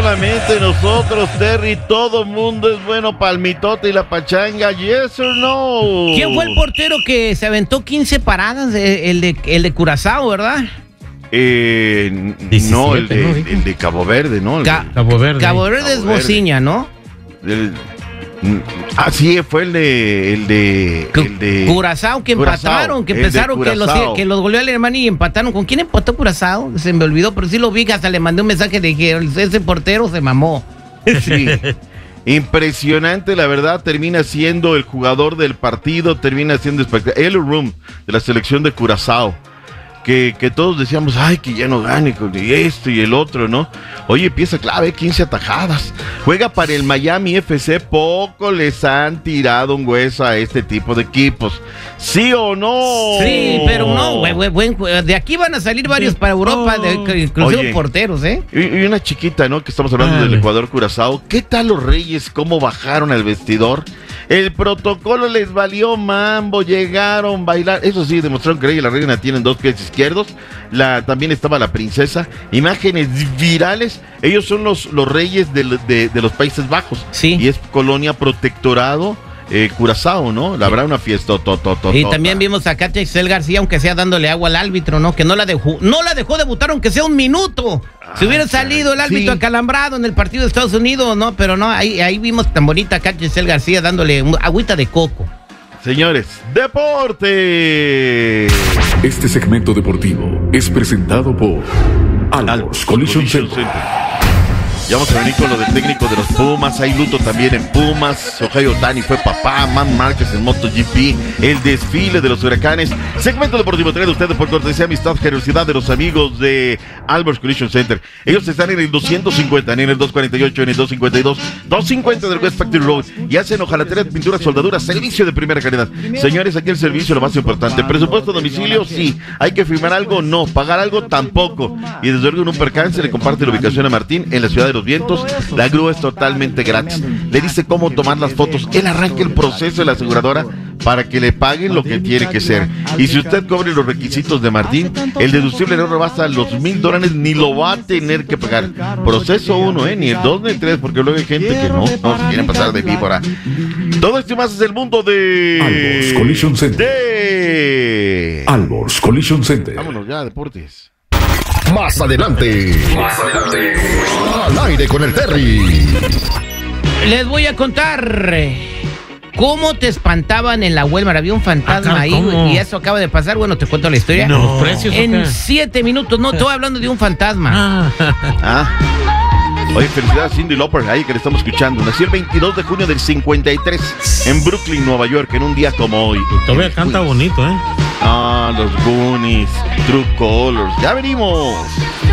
solamente nosotros, Terry. Todo mundo es bueno para el mitote y la pachanga. ¿Yes or no? ¿Quién fue el portero que se aventó 15 paradas? El de Curazao, ¿verdad? No, el de Cabo Verde, ¿no? Cabo Verde es Bociña, ¿no? Sí, fue el de Curazao, que empataron, que pensaron que los goleó Alemania y empataron. ¿Con quién empató Curazao? Se me olvidó, pero sí lo vi, hasta le mandé un mensaje, le dije, ese portero se mamó. Sí. Impresionante, la verdad. Termina siendo el jugador del partido, termina siendo espectacular. El Room de la selección de Curazao. Que todos decíamos, ay, que ya no gane con esto y el otro, ¿no? Oye, pieza clave, 15 atajadas. Juega para el Miami FC. Poco les han tirado un hueso a este tipo de equipos. ¿Sí o no? Sí, pero no, de aquí van a salir varios para Europa, inclusive porteros, ¿eh? Y una chiquita, ¿no? Que estamos hablando del Ecuador, Curazao. ¿Qué tal los Reyes? ¿Cómo bajaron al vestidor? El protocolo les valió mambo, llegaron, bailar. Eso sí, demostraron que Rey y la Reina tienen 2 pies izquierdos. También estaba la princesa. Imágenes virales. Ellos son los reyes de los Países Bajos. Sí. Y es colonia protectorado. Curazao, ¿no? La verdad, una fiesta. Y también vimos a Katia Excel García, aunque sea dándole agua al árbitro, ¿no? Que no la dejó debutar, aunque sea un minuto. Si hubiera salido el árbitro acalambrado en el partido de Estados Unidos, ¿no? Pero no, ahí vimos tan bonita a Katia Excel García dándole agüita de coco. Señores, ¡deporte! Este segmento deportivo es presentado por Albors Collision Center. Ya vamos a venir con lo del técnico de los Pumas. Hay luto también en Pumas. Shohei Ohtani fue papá. Man Márquez en MotoGP. El desfile de los huracanes. Segmento deportivo traído ustedes por cortesía, amistad, generosidad de los amigos de Albors Collision Center. Ellos están en el 250, en el 248, en el 252, 250 del West Factory Road. Y hacen hojalatería, pintura, soldadura, servicio de primera calidad. Señores, aquí el servicio lo más importante. Presupuesto a domicilio, sí. Hay que firmar algo, no. Pagar algo, tampoco. Y desde luego en un percance le comparte la ubicación a Martín en la ciudad de Los Vientos. La grúa es totalmente gratis. Le dice cómo tomar las fotos. Él arranca el proceso de la aseguradora para que le paguen lo que tiene que ser. Y si usted cobre los requisitos de Martín, el deducible no rebasa los $1,000, ni lo va a tener que pagar. Proceso 1, ni el 2 ni el 3, porque luego hay gente que no se quieren pasar de víbora. Todo esto y más es el mundo de Albors Collision Center. Albors Collision Center. Vámonos ya, deportes. Más adelante. Al aire con el Terry. Les voy a contar cómo te espantaban en la Walmart. Había un fantasma ahí, y eso acaba de pasar. Bueno, te cuento la historia. No. ¿Precios en 7 minutos. No, estoy hablando de un fantasma. Oye, felicidades a Cyndi Lauper, ahí que le estamos escuchando. Nació el 22 de junio del 53 en Brooklyn, Nueva York, en un día como hoy. Todavía canta bonito, ¿eh? Los Goonies, True Colors. Ya venimos.